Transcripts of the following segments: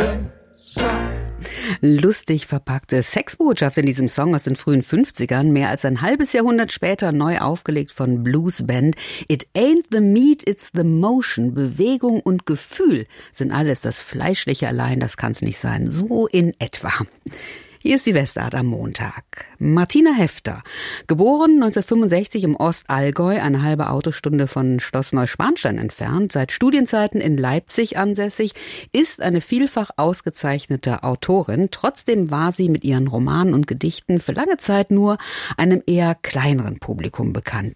Lustig verpackte Sexbotschaft in diesem Song aus den frühen 50ern, mehr als ein halbes Jahrhundert später neu aufgelegt von Bluesband. It ain't the meat, it's the motion. Bewegung und Gefühl sind alles. Das Fleischliche allein, das kann's nicht sein. So in etwa. Hier ist die Westart am Montag. Martina Hefter, geboren 1965 im Ostallgäu, eine halbe Autostunde von Schloss Neuschwanstein entfernt, seit Studienzeiten in Leipzig ansässig, ist eine vielfach ausgezeichnete Autorin. Trotzdem war sie mit ihren Romanen und Gedichten für lange Zeit nur einem eher kleineren Publikum bekannt.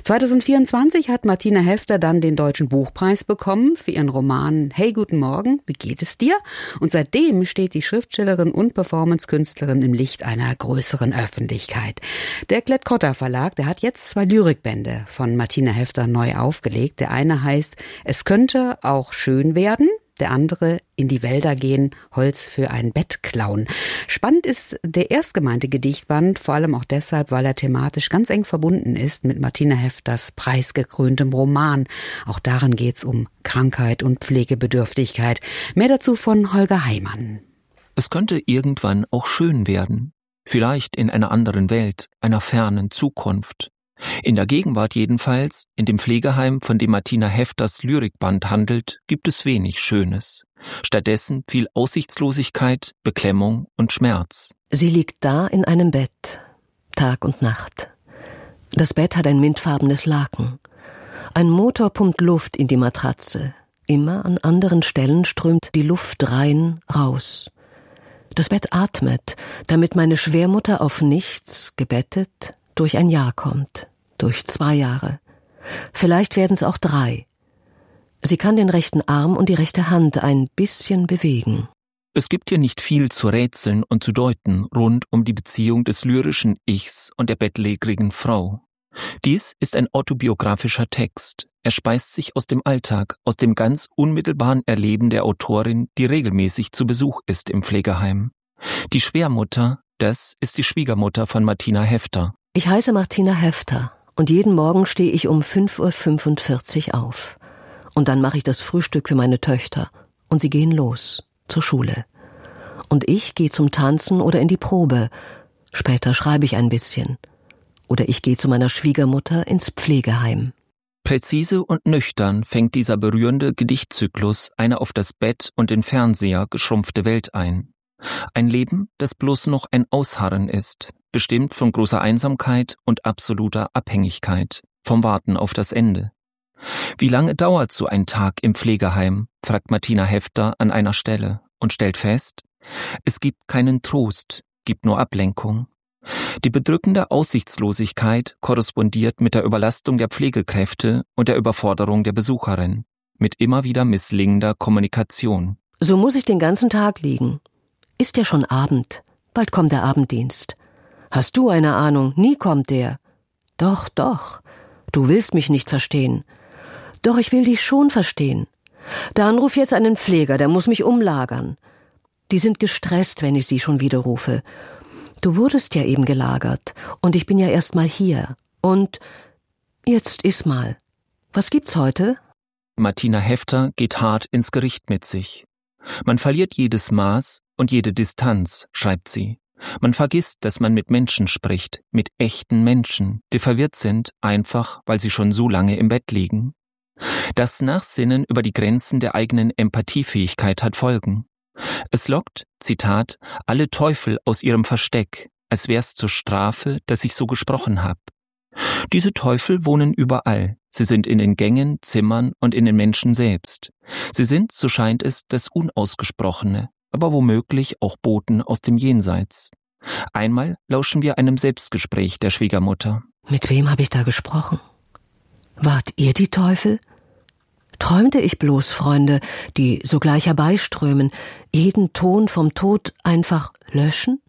2024 hat Martina Hefter dann den Deutschen Buchpreis bekommen für ihren Roman Hey, guten Morgen, wie geht es dir? Und seitdem steht die Schriftstellerin und Performancekünstlerin im Licht einer größeren Öffentlichkeit. Der Klett-Cotta Verlag, der hat jetzt 2 Lyrikbände von Martina Hefter neu aufgelegt. Der eine heißt Es könnte auch schön werden, der andere In die Wälder gehen, Holz für ein Bett klauen. Spannend ist der erstgemeinte Gedichtband, vor allem auch deshalb, weil er thematisch ganz eng verbunden ist mit Martina Hefters preisgekröntem Roman. Auch darin geht's um Krankheit und Pflegebedürftigkeit. Mehr dazu von Holger Heimann. Es könnte irgendwann auch schön werden. Vielleicht in einer anderen Welt, einer fernen Zukunft. In der Gegenwart jedenfalls, in dem Pflegeheim, von dem Martina Hefters Lyrikband handelt, gibt es wenig Schönes. Stattdessen viel Aussichtslosigkeit, Beklemmung und Schmerz. Sie liegt da in einem Bett, Tag und Nacht. Das Bett hat ein mintfarbenes Laken. Ein Motor pumpt Luft in die Matratze. Immer an anderen Stellen strömt die Luft rein, raus. Das Bett atmet, damit meine Schwermutter auf nichts, gebettet, durch ein Jahr kommt, durch 2 Jahre. Vielleicht werden es auch 3. Sie kann den rechten Arm und die rechte Hand ein bisschen bewegen. Es gibt hier nicht viel zu rätseln und zu deuten rund um die Beziehung des lyrischen Ichs und der bettlägerigen Frau. Dies ist ein autobiografischer Text. Er speist sich aus dem Alltag, aus dem ganz unmittelbaren Erleben der Autorin, die regelmäßig zu Besuch ist im Pflegeheim. Die Schwährmutter, das ist die Schwiegermutter von Martina Hefter. Ich heiße Martina Hefter und jeden Morgen stehe ich um 5:45 Uhr auf. Und dann mache ich das Frühstück für meine Töchter und sie gehen los, zur Schule. Und ich gehe zum Tanzen oder in die Probe. Später schreibe ich ein bisschen. Oder ich gehe zu meiner Schwiegermutter ins Pflegeheim. Präzise und nüchtern fängt dieser berührende Gedichtzyklus eine auf das Bett und den Fernseher geschrumpfte Welt ein. Ein Leben, das bloß noch ein Ausharren ist, bestimmt von großer Einsamkeit und absoluter Abhängigkeit, vom Warten auf das Ende. Wie lange dauert so ein Tag im Pflegeheim, fragt Martina Hefter an einer Stelle und stellt fest, es gibt keinen Trost, gibt nur Ablenkung. Die bedrückende Aussichtslosigkeit korrespondiert mit der Überlastung der Pflegekräfte und der Überforderung der Besucherin, mit immer wieder misslingender Kommunikation. So muss ich den ganzen Tag liegen. Ist ja schon Abend, bald kommt der Abenddienst. Hast du eine Ahnung, nie kommt der. Doch, du willst mich nicht verstehen. Doch, ich will dich schon verstehen. Dann ruf jetzt einen Pfleger, der muss mich umlagern. Die sind gestresst, wenn ich sie schon wieder rufe. Du wurdest ja eben gelagert und ich bin ja erst mal hier. Und jetzt iss mal. Was gibt's heute? Martina Hefter geht hart ins Gericht mit sich. Man verliert jedes Maß und jede Distanz, schreibt sie. Man vergisst, dass man mit Menschen spricht, mit echten Menschen, die verwirrt sind, einfach weil sie schon so lange im Bett liegen. Das Nachsinnen über die Grenzen der eigenen Empathiefähigkeit hat Folgen. Es lockt, Zitat, alle Teufel aus ihrem Versteck, als wär's zur Strafe, dass ich so gesprochen hab. Diese Teufel wohnen überall. Sie sind in den Gängen, Zimmern und in den Menschen selbst. Sie sind, so scheint es, das Unausgesprochene, aber womöglich auch Boten aus dem Jenseits. Einmal lauschen wir einem Selbstgespräch der Schwiegermutter. Mit wem habe ich da gesprochen? Wart ihr die Teufel? Träumte ich bloß, Freunde, die sogleich herbeiströmen, jeden Ton vom Tod einfach löschen?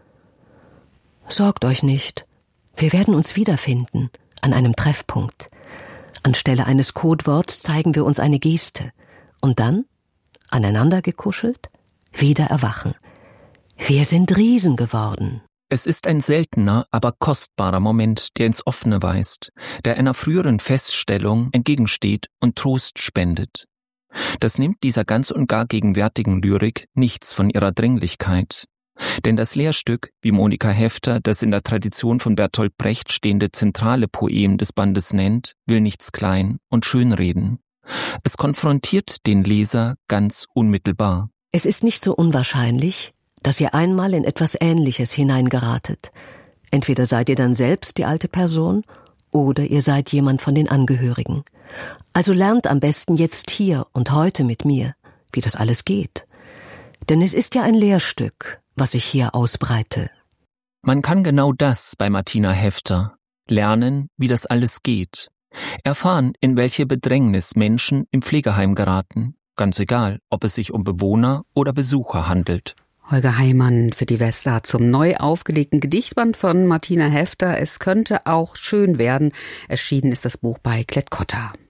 Sorgt euch nicht. Wir werden uns wiederfinden, an einem Treffpunkt. Anstelle eines Codeworts zeigen wir uns eine Geste. Und dann, aneinander gekuschelt, wieder erwachen. Wir sind Riesen geworden. Es ist ein seltener, aber kostbarer Moment, der ins Offene weist, der einer früheren Feststellung entgegensteht und Trost spendet. Das nimmt dieser ganz und gar gegenwärtigen Lyrik nichts von ihrer Dringlichkeit. Denn das Lehrstück, wie Monika Häfter das in der Tradition von Bertolt Brecht stehende zentrale Poem des Bandes nennt, will nichts klein und schönreden. Es konfrontiert den Leser ganz unmittelbar. Es ist nicht so unwahrscheinlich, dass ihr einmal in etwas Ähnliches hineingeratet. Entweder seid ihr dann selbst die alte Person oder ihr seid jemand von den Angehörigen. Also lernt am besten jetzt hier und heute mit mir, wie das alles geht. Denn es ist ja ein Lehrstück, was ich hier ausbreite. Man kann genau das bei Martina Häfter. Lernen, wie das alles geht. Erfahren, in welche Bedrängnis Menschen im Pflegeheim geraten. Ganz egal, ob es sich um Bewohner oder Besucher handelt. Holger Heimann für die Vesta zum neu aufgelegten Gedichtband von Martina Häfter. Es könnte auch schön werden. Erschienen ist das Buch bei Klett-Cotta.